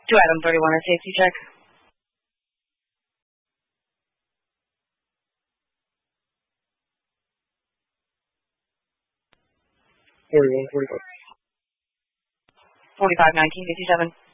To item 31, a safety check. 41, 45. 45, 19, 57.